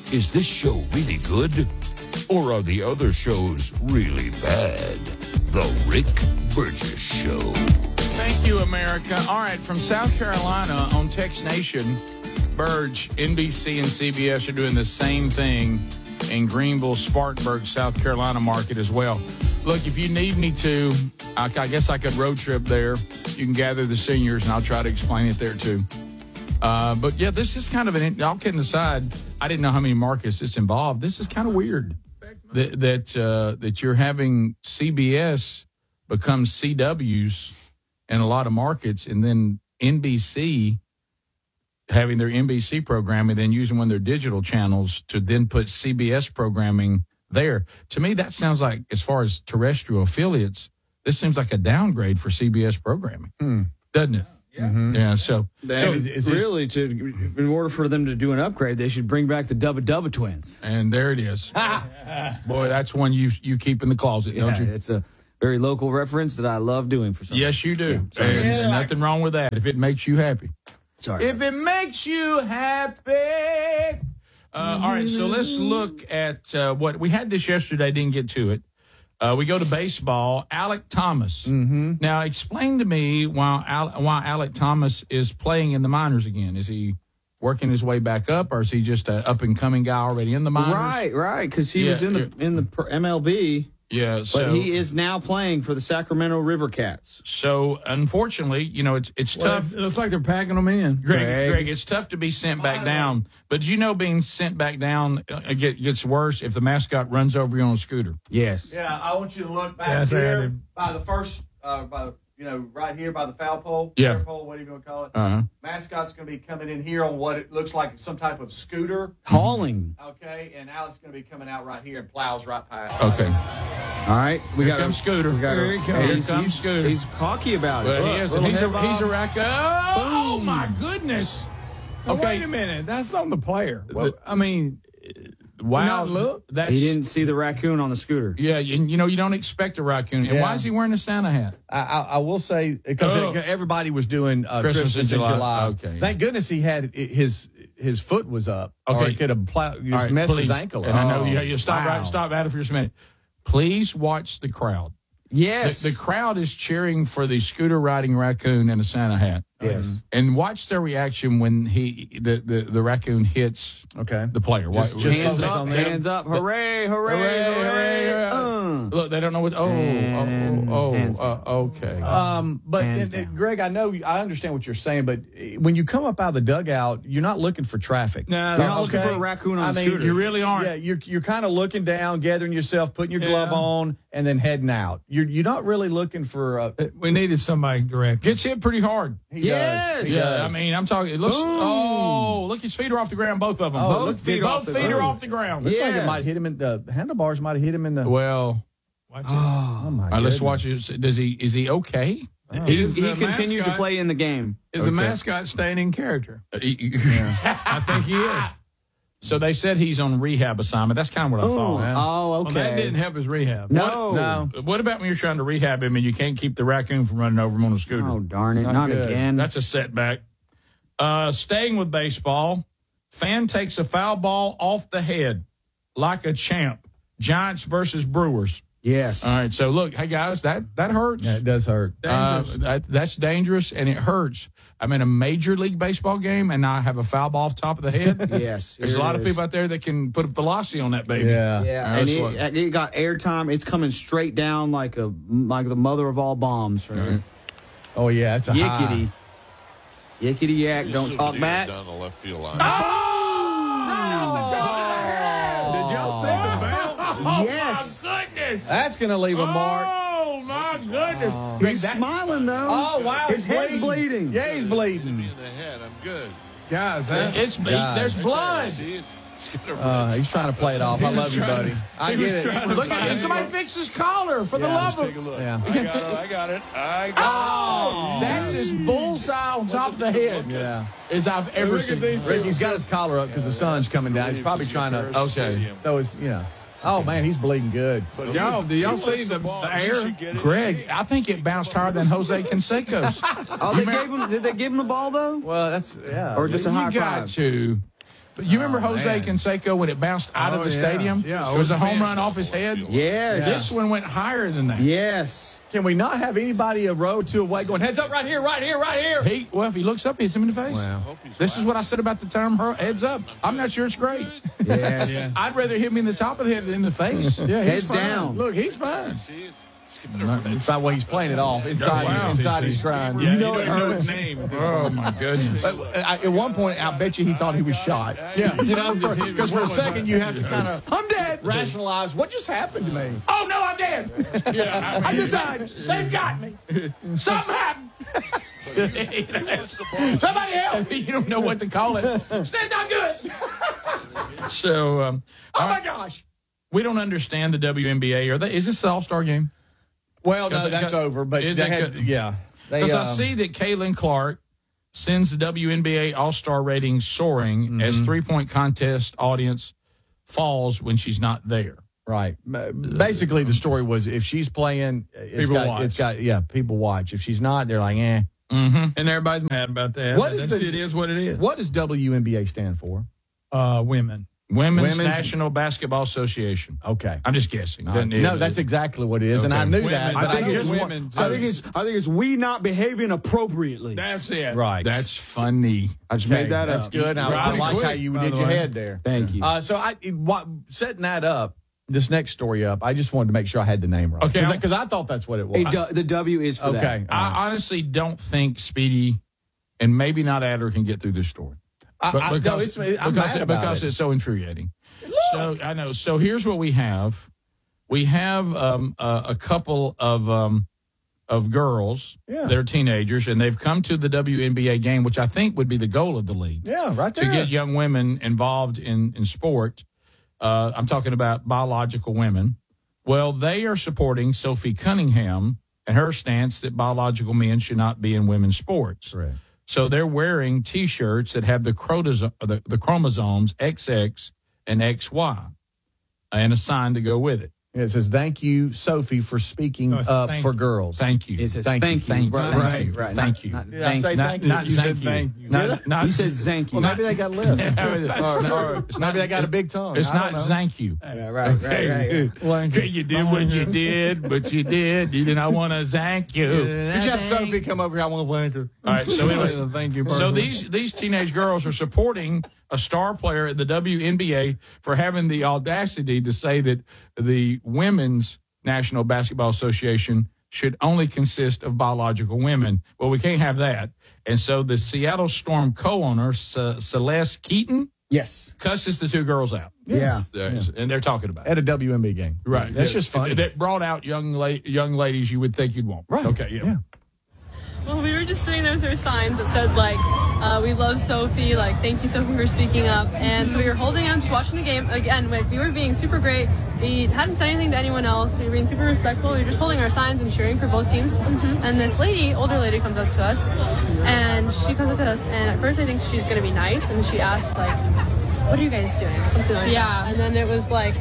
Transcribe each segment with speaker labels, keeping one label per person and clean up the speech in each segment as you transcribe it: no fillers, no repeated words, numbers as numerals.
Speaker 1: is this show really good? Or are the other shows really bad? The Rick Burgess Show.
Speaker 2: Thank you, America. All right, from South Carolina on Tex Nation, Burge, NBC, and CBS are doing the same thing in Greenville, Spartanburg, South Carolina market as well. Look, if you need me to, I guess I could road trip there. You can gather the seniors, and I'll try to explain it there, too. But, yeah, this is kind of all kidding aside, I didn't know how many markets it's involved. This is kind of weird that you're having CBS become CWs in a lot of markets, and then NBC having their NBC programming, then using one of their digital channels to then put CBS programming there. To me, that sounds like, as far as terrestrial affiliates, this seems like a downgrade for CBS programming, doesn't it?
Speaker 3: Yeah. Mm-hmm.
Speaker 2: Yeah. So
Speaker 3: really, in order for them to do an upgrade, they should bring back the Dubba Dubba twins.
Speaker 2: And there it is. Boy, that's one you keep in the closet, don't you?
Speaker 3: It's a very local reference that I love doing for some.
Speaker 2: Yes, you do.
Speaker 3: Yeah,
Speaker 2: and nothing wrong with that if it makes you happy.
Speaker 3: Sorry.
Speaker 2: If it makes you happy. All right, so let's look at what we had this yesterday. Didn't get to it. We go to baseball. Alek Thomas. Mm-hmm. Now, explain to me why Alek Thomas is playing in the minors again. Is he working his way back up, or is he just an up and coming guy already in the minors?
Speaker 3: Right. Because he was in the MLB.
Speaker 2: Yeah,
Speaker 3: but he is now playing for the Sacramento River Cats.
Speaker 2: So, unfortunately, it's tough.
Speaker 4: It looks like they're packing them in.
Speaker 2: Greg, it's tough to be sent back down. But did you know being sent back down gets worse if the mascot runs over you on a scooter?
Speaker 3: Yes.
Speaker 5: Yeah, I want you to look back here by the first, right here by the foul pole.
Speaker 2: Yeah.
Speaker 5: Fair pole, whatever you want to call it.
Speaker 2: Uh-huh.
Speaker 5: Mascot's going to be coming in here on what it looks like some type of scooter.
Speaker 3: Hauling.
Speaker 5: Okay, and Alek's going to be coming out right here and plows right past.
Speaker 2: Okay.
Speaker 3: All right, we got
Speaker 2: Scooter.
Speaker 3: Here
Speaker 2: comes Scooter.
Speaker 3: He's cocky about it.
Speaker 2: But he is. And he's a raccoon. Oh,
Speaker 4: Boom.
Speaker 2: my goodness.
Speaker 4: Now,
Speaker 2: Okay.
Speaker 4: wait a minute. That's on the player. Well,
Speaker 2: Wow.
Speaker 4: look.
Speaker 3: He didn't see the raccoon on the scooter.
Speaker 2: Yeah, you don't expect a raccoon. And why is he wearing a Santa hat?
Speaker 6: I will say, because everybody was doing Christmas in July.
Speaker 2: Okay.
Speaker 6: Thank goodness he had his foot was up.
Speaker 2: Okay.
Speaker 6: Or he could have messed his ankle up.
Speaker 2: And I know you stop at it for just a minute. Please watch the crowd.
Speaker 3: Yes.
Speaker 2: The crowd is cheering for the scooter riding raccoon in a Santa hat.
Speaker 3: Yes.
Speaker 2: And watch their reaction when the raccoon hits the player.
Speaker 6: Just
Speaker 3: hands up. Hooray, hooray, hooray.
Speaker 2: Look, they don't know what. Okay.
Speaker 6: But Greg, I understand what you're saying, but when you come up out of the dugout, you're not looking for traffic.
Speaker 3: No, you're not looking for a raccoon on the scooter.
Speaker 2: You really aren't.
Speaker 6: Yeah, you're kind of looking down, gathering yourself, putting your glove on, and then heading out. You're not really looking for.
Speaker 4: We needed somebody direct.
Speaker 2: Gets hit pretty hard.
Speaker 6: He does.
Speaker 2: I mean, I'm talking. It looks. Look, his feet are off the ground. Both of them.
Speaker 6: Both feet
Speaker 2: are off the ground.
Speaker 6: Looks like it might hit him in the handlebars. Might have hit him in the.
Speaker 2: Well.
Speaker 6: Oh my!
Speaker 2: Let's watch it. Is he okay?
Speaker 3: He continued to play in the game.
Speaker 4: Is the mascot staying in character? I think he is.
Speaker 2: So they said he's on rehab assignment. That's kind of what I thought.
Speaker 3: Oh, okay.
Speaker 4: Well, that didn't help his rehab.
Speaker 3: No.
Speaker 2: What about when you're trying to rehab him and you can't keep the raccoon from running over him on a scooter?
Speaker 3: Oh, darn it. Not again.
Speaker 2: That's a setback. Staying with baseball, fan takes a foul ball off the head like a champ. Giants versus Brewers.
Speaker 3: Yes.
Speaker 2: All right. So, look, hey, guys, that hurts.
Speaker 6: Yeah, it does hurt.
Speaker 2: That's dangerous, and it hurts. I'm in a Major League Baseball game, and I have a foul ball off the top of the head.
Speaker 3: Yes.
Speaker 2: There's a lot of people out there that can put a velocity on that baby.
Speaker 3: Yeah. And it got airtime. It's coming straight down like the mother of all bombs. Right?
Speaker 6: Oh, yeah. It's a
Speaker 3: Yickety. Yickety yak. Don't talk back.
Speaker 7: Down the left field line.
Speaker 4: Did y'all see the bell?
Speaker 3: Yes.
Speaker 2: Oh, my goodness.
Speaker 6: That's going to leave a mark.
Speaker 2: Oh, my goodness.
Speaker 3: He's smiling, though.
Speaker 6: Oh, wow.
Speaker 3: His head's bleeding.
Speaker 6: Yeah, he's bleeding.
Speaker 7: In the head. I'm good.
Speaker 4: Guys,
Speaker 2: There's blood.
Speaker 7: See,
Speaker 6: He's trying to play it off. I love you, buddy. I get it.
Speaker 2: Look at it. Somebody fix his collar for the love
Speaker 7: Take a
Speaker 2: of.
Speaker 7: look.
Speaker 6: Yeah.
Speaker 7: I got it.
Speaker 2: Oh, that's his bullseye on top of the head.
Speaker 6: Yeah.
Speaker 2: As I've ever seen.
Speaker 6: Rick, got his collar up because the sun's coming down. He's probably trying to.
Speaker 2: Okay.
Speaker 6: So it's, Oh, man, he's bleeding good.
Speaker 7: But
Speaker 4: do y'all see the air?
Speaker 2: Greg, I think it bounced higher than Jose Canseco's.
Speaker 3: Did they give him the ball, though?
Speaker 6: Well, that's,
Speaker 3: Or just a high
Speaker 2: You got
Speaker 3: five?
Speaker 2: to. You remember Jose Canseco when it bounced out of the stadium?
Speaker 4: Yeah.
Speaker 2: It was a home run off his head.
Speaker 3: Yes.
Speaker 2: This one went higher than that.
Speaker 3: Yes.
Speaker 6: Can we not have anybody a row or two away going, heads up right here, right here, right here?
Speaker 2: Well, if he looks up, he hits him in the face.
Speaker 4: Wow.
Speaker 2: This is what I said about the term heads up. I'm not sure it's great.
Speaker 3: Yes.
Speaker 4: Yeah.
Speaker 2: I'd rather hit me in the top of the head than in the face.
Speaker 4: Yeah,
Speaker 3: Heads down.
Speaker 2: Look, he's fine.
Speaker 6: It's not what he's playing it off. Inside he's trying.
Speaker 2: Yeah,
Speaker 6: You know
Speaker 2: you
Speaker 6: it
Speaker 2: don't know his
Speaker 6: hurts.
Speaker 2: name. Oh, my goodness.
Speaker 6: But at one point, I bet you he thought he was shot.
Speaker 2: Yeah.
Speaker 6: You know, because for a second you have to kind of, I'm dead, rationalize what just happened to me.
Speaker 2: Oh, no, I'm dead. Yeah,
Speaker 6: I just died.
Speaker 2: They've got me. Something happened. Somebody help me. You don't know what to call it. It's not good. So, oh, my gosh. We don't understand the WNBA. Is this the All-Star game?
Speaker 6: Well, no, that's over. But
Speaker 2: Is
Speaker 6: they
Speaker 2: it
Speaker 6: had,
Speaker 2: good?
Speaker 6: yeah.
Speaker 2: Because I see that Caitlin Clark sends the WNBA All-Star rating soaring as three-point contest audience falls when she's not there.
Speaker 6: Right. Basically, the story was if she's playing, people watch. If she's not, they're like, eh.
Speaker 4: And everybody's mad about that. It is what it is.
Speaker 6: What does WNBA stand for?
Speaker 4: Women.
Speaker 2: Women's National Basketball Association.
Speaker 6: Okay.
Speaker 2: I'm just guessing.
Speaker 6: No, that's exactly what it is, and I knew that.
Speaker 4: Women.
Speaker 6: But
Speaker 4: I think it's women.
Speaker 3: I think it's we not behaving appropriately.
Speaker 4: That's it.
Speaker 6: right.
Speaker 2: That's funny.
Speaker 3: I just made that
Speaker 6: That's
Speaker 3: up.
Speaker 6: good. I like how you did your head there.
Speaker 3: Thank you.
Speaker 6: So setting that up, this next story up, I just wanted to make sure I had the name right.
Speaker 2: Okay.
Speaker 6: Because I thought that's what it was.
Speaker 3: The W is for that.
Speaker 6: Okay.
Speaker 2: I honestly don't think Speedy and maybe not Adler can get through this story. Because it's so infuriating. So I know. So here's what we have. We have a couple of girls.
Speaker 6: Yeah.
Speaker 2: They're teenagers, and they've come to the WNBA game, which I think would be the goal of the league.
Speaker 6: Yeah, right there.
Speaker 2: To get young women involved in sport. I'm talking about biological women. Well, they are supporting Sophie Cunningham and her stance that biological men should not be in women's sports.
Speaker 6: Correct.
Speaker 2: So they're wearing T-shirts that have the chromosomes XX and XY and a sign to go with it.
Speaker 6: It says, thank you, Sophie, for speaking up for girls.
Speaker 2: Thank you.
Speaker 3: It says
Speaker 6: Thank you.
Speaker 3: thank you.
Speaker 2: Right.
Speaker 3: Thank you.
Speaker 2: Not
Speaker 6: Did I say
Speaker 2: not
Speaker 6: thank you?
Speaker 2: not
Speaker 4: You said
Speaker 2: thank
Speaker 4: thank
Speaker 2: you.
Speaker 4: you.
Speaker 2: Not
Speaker 3: He said thank you.
Speaker 6: Well, maybe they got lips.
Speaker 2: It's
Speaker 6: Maybe they got a big tongue.
Speaker 2: It's
Speaker 6: I
Speaker 2: not
Speaker 6: don't know.
Speaker 2: thank you.
Speaker 3: Right.
Speaker 2: You did what you did, but you did. You did not want to thank you.
Speaker 6: Did you have Sophie come over here? I want to thank her.
Speaker 2: All right. So anyway,
Speaker 4: Thank you.
Speaker 2: so these teenage girls are supporting a star player at the WNBA for having the audacity to say that the Women's National Basketball Association should only consist of biological women. Well, we can't have that. And so the Seattle Storm co-owner, Celeste Keaton,
Speaker 3: Yes.
Speaker 2: cusses the two girls out.
Speaker 3: Yeah.
Speaker 2: And they're talking about it.
Speaker 6: At a WNBA game.
Speaker 2: Right.
Speaker 6: That's just funny.
Speaker 2: That brought out young ladies you would think you'd want.
Speaker 6: Right.
Speaker 2: Okay, yeah.
Speaker 8: Well, we were just sitting there with our signs that said, like, we love Sophie, like, thank you, Sophie, for speaking up. And so we were holding them, just watching the game. Again, like, we were being super great. We hadn't said anything to anyone else. We were being super respectful. We were just holding our signs and cheering for both teams. And this lady, older lady, comes up to us. And she comes up to us, and at first I think she's going to be nice. And she asked, like, what are you guys doing? Or something like that. And then it was like,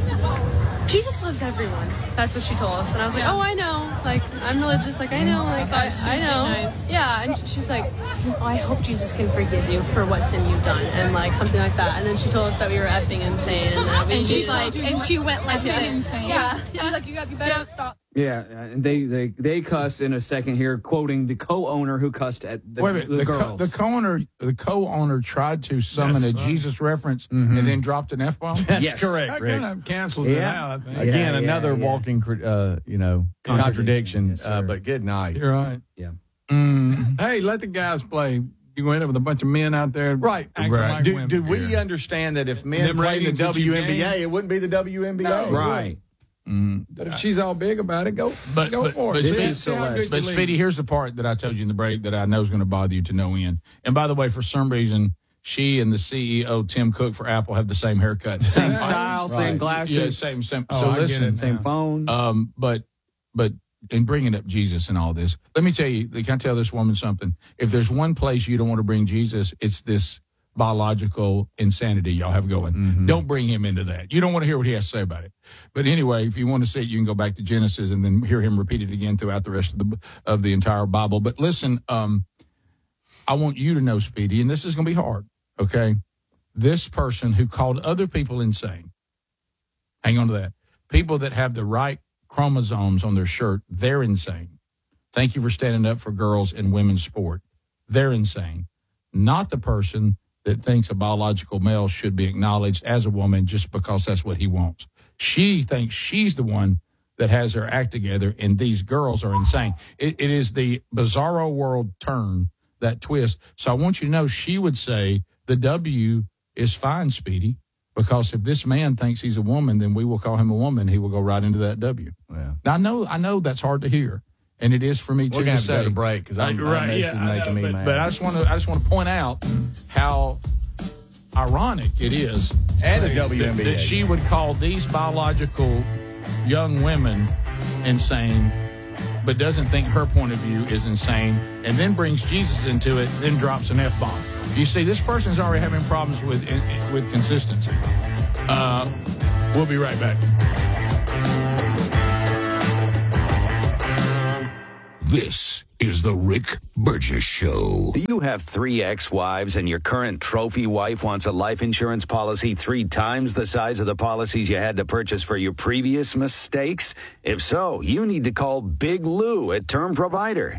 Speaker 8: Jesus loves everyone. That's what she told us. And I was like, oh, I know. Like, I'm religious. Like, I know. Like, I know.
Speaker 9: Nice.
Speaker 8: Yeah. And she's like, oh, I hope Jesus can forgive you for what sin you've done. And, like, something like that. And then she told us that we were effing insane. And that we
Speaker 9: And she's
Speaker 8: needed-
Speaker 9: like, and she went like that insane.
Speaker 8: Yeah.
Speaker 9: She's like, you better stop.
Speaker 3: Yeah, and they cuss in a second here, quoting the co-owner who cussed at the,
Speaker 2: Wait a minute.
Speaker 3: the girls.
Speaker 2: The co-owner tried to summon a Jesus reference and then dropped an F-bomb?
Speaker 6: That's
Speaker 3: Yes.
Speaker 6: correct,
Speaker 4: That
Speaker 6: Rick.
Speaker 4: kind of cancels it out, I think.
Speaker 6: Again,
Speaker 3: Yeah,
Speaker 6: another
Speaker 3: yeah.
Speaker 6: walking, contradiction.
Speaker 3: Yes, sir.
Speaker 6: But good night.
Speaker 4: You're right.
Speaker 3: Yeah.
Speaker 4: Hey, let the guys play. You went up with a bunch of men out there.
Speaker 6: Right.
Speaker 4: acting like women.
Speaker 6: Do we understand that if men
Speaker 4: Them
Speaker 6: play the
Speaker 4: ratings that you
Speaker 6: WNBA,
Speaker 4: gain?
Speaker 6: it wouldn't be the WNBA?
Speaker 4: No.
Speaker 3: Right.
Speaker 4: But if she's all big about it, go for it.
Speaker 3: This
Speaker 4: See-
Speaker 3: is
Speaker 4: see how
Speaker 3: Celeste.
Speaker 4: good
Speaker 2: But,
Speaker 4: you lead.
Speaker 2: Speedy, here's the part that I told you in the break that I know is going to bother you to no end. And by the way, for some reason, she and the CEO, Tim Cook, for Apple, have the same haircut.
Speaker 3: Same style, same
Speaker 6: Right.
Speaker 3: glasses,
Speaker 2: Yeah, same.
Speaker 4: Oh,
Speaker 2: So
Speaker 4: I get
Speaker 2: listen,
Speaker 4: it.
Speaker 3: same phone.
Speaker 2: but in bringing up Jesus and all this, let me tell you, can I tell this woman something? If there's one place you don't want to bring Jesus, it's this biological insanity y'all have going. Don't bring him into that. You don't want to hear what he has to say about it. But anyway, if you want to see it, you can go back to Genesis and then hear him repeat it again throughout the rest of the entire Bible. But listen, I want you to know, Speedy, and this is going to be hard, okay? this person who called other people insane. Hang on to that. People that have the right chromosomes on their shirt, they're insane. Thank you for standing up for girls in women's sport. They're insane. Not the person that thinks a biological male should be acknowledged as a woman just because that's what he wants. She thinks she's the one that has her act together, and these girls are insane. It is the bizarro world turn, that twist. So I want you to know she would say the W is fine, Speedy, because if this man thinks he's a woman, then we will call him a woman. He will go right into that W.
Speaker 6: Yeah.
Speaker 2: Now, I know that's hard to hear, and it is for me too to say.
Speaker 6: We're going to go to break because this is making me mad.
Speaker 2: But I just want to point out how ironic it is,
Speaker 6: and the WNBA,
Speaker 2: that she would call these biological young women insane, but doesn't think her point of view is insane, and then brings Jesus into it, then drops an F-bomb. You see, this person's already having problems with consistency. We'll be right back.
Speaker 1: This is the Rick Burgess Show.
Speaker 10: Do you have 3 ex-wives and your current trophy wife wants a life insurance policy 3 times the size of the policies you had to purchase for your previous mistakes? If so, you need to call Big Lou at Term Provider,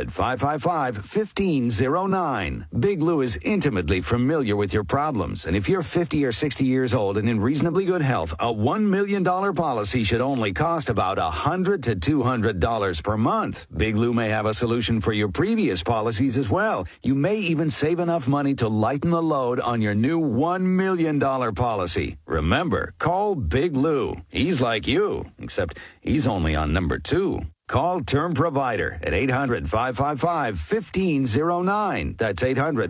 Speaker 10: 800-555-1509. Big Lou is intimately familiar with your problems, and if you're 50 or 60 years old and in reasonably good health, a $1 million policy should only cost about $100 to $200 per month. Big Lou may have a solution for your previous policies as well. You may even save enough money to lighten the load on your new $1 million policy. Remember, call Big Lou. He's like you, except he's only on number 2. Call Term Provider at 800-555-1509. That's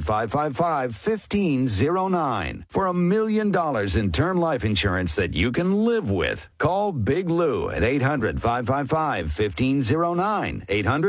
Speaker 10: 800-555-1509. For $1 million in term life insurance that you can live with. Call Big Lou at 800-555-1509.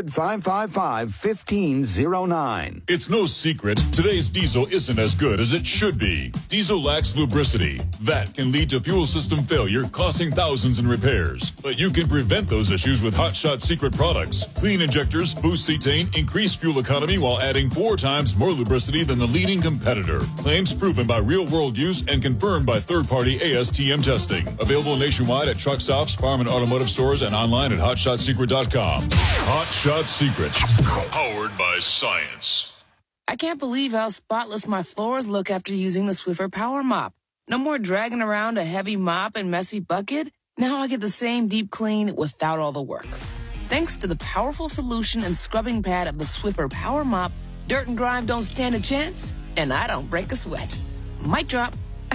Speaker 10: 800-555-1509.
Speaker 11: It's no secret today's diesel isn't as good as it should be. Diesel lacks lubricity. That can lead to fuel system failure, costing thousands in repairs. But you can prevent those issues with Hot Shot Secret products. Clean injectors, boost cetane, increase fuel economy while adding 4 times more lubricity than the leading competitor. Claims proven by real-world use and confirmed by third-party ASTM testing. Available nationwide at truck stops, farm and automotive stores, and online at HotShotSecret.com. Hot Shot Secret. Powered by science.
Speaker 12: I can't believe how spotless my floors look after using the Swiffer Power Mop. No more dragging around a heavy mop and messy bucket. Now I get the same deep clean without all the work. Thanks to the powerful solution and scrubbing pad of the Swiffer Power Mop, dirt and grime don't stand a chance, and I don't break a sweat. Mic drop.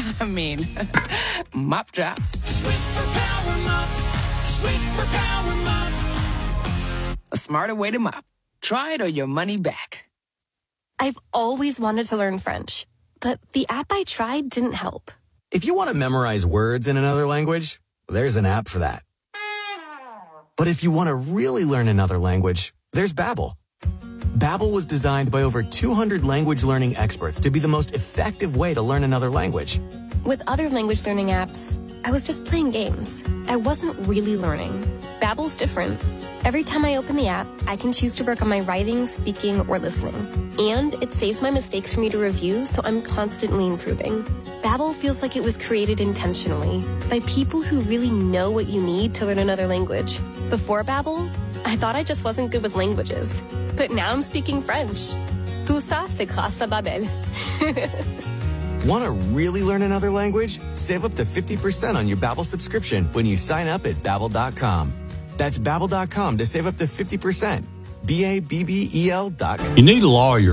Speaker 12: Mop drop.
Speaker 13: Swiffer Power Mop. Swiffer Power Mop.
Speaker 12: A smarter way to mop. Try it or your money back.
Speaker 14: I've always wanted to learn French, but the app I tried didn't help.
Speaker 15: If you want to memorize words in another language, there's an app for that. But if you want to really learn another language, there's Babbel. Babbel was designed by over 200 language learning experts to be the most effective way to learn another language.
Speaker 14: With other language learning apps, I was just playing games. I wasn't really learning. Babbel's different. Every time I open the app, I can choose to work on my writing, speaking, or listening. And it saves my mistakes for me to review, so I'm constantly improving. Babbel feels like it was created intentionally by people who really know what you need to learn another language. Before Babbel, I thought I just wasn't good with languages. But now I'm speaking French. Tout ça, c'est grâce à Babbel.
Speaker 15: Want to really learn another language? Save up to 50% on your Babbel subscription when you sign up at Babbel.com. That's Babbel.com to save up to 50%. Babbel.com.
Speaker 16: You need a lawyer.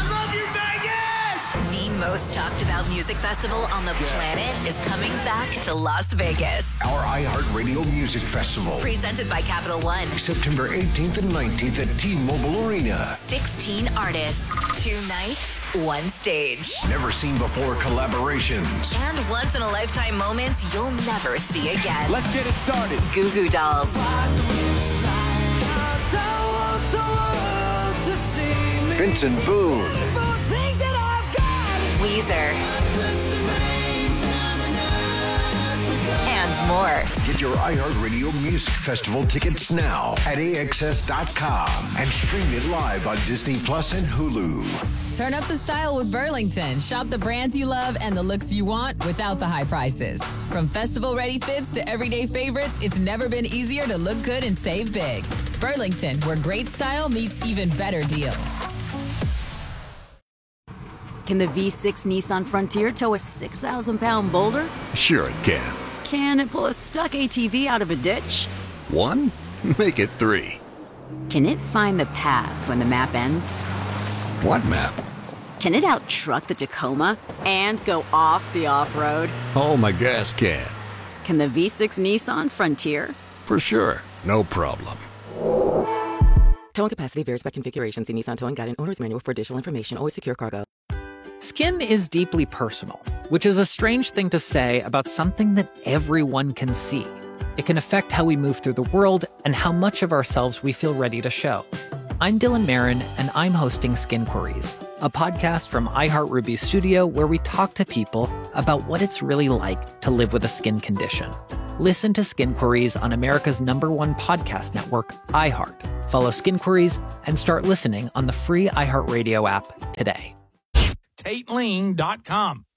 Speaker 17: The most talked about music festival on the planet is coming back to Las Vegas.
Speaker 18: Our iHeartRadio Music Festival.
Speaker 17: Presented by Capital One.
Speaker 18: September 18th and 19th at T-Mobile Arena.
Speaker 17: 16 artists, 2 nights, 1 stage.
Speaker 18: Never seen before collaborations.
Speaker 17: And once-in-a-lifetime moments you'll never see again.
Speaker 18: Let's get it started.
Speaker 17: Goo Goo Dolls.
Speaker 18: Vincent Boone.
Speaker 17: Weezer. And more.
Speaker 18: Get your iHeartRadio Music Festival tickets now at AXS.com and stream it live on Disney Plus and Hulu.
Speaker 16: Turn up the style with Burlington. Shop the brands you love and the looks you want without the high prices. From festival-ready fits to everyday favorites, it's never been easier to look good and save big. Burlington, where great style meets even better deals.
Speaker 19: Can the V6 Nissan Frontier tow a 6,000-pound boulder?
Speaker 20: Sure it can.
Speaker 19: Can it pull a stuck ATV out of a ditch?
Speaker 20: 1? Make it 3.
Speaker 19: Can it find the path when the map ends?
Speaker 20: What map?
Speaker 19: Can it out-truck the Tacoma and go off the off-road?
Speaker 20: Oh, my gas can.
Speaker 19: Can the V6 Nissan Frontier?
Speaker 20: For sure. No problem.
Speaker 21: Towing capacity varies by configuration. See Nissan Towing Guide and Owner's Manual for additional information. Always secure cargo.
Speaker 22: Skin is deeply personal, which is a strange thing to say about something that everyone can see. It can affect how we move through the world and how much of ourselves we feel ready to show. I'm Dylan Marin, and I'm hosting Skin Queries, a podcast from iHeartRuby Studio where we talk to people about what it's really like to live with a skin condition. Listen to Skin Queries on America's #1 podcast network, iHeart. Follow Skin Queries and start listening on the free iHeartRadio app today.
Speaker 2: TateLean.com.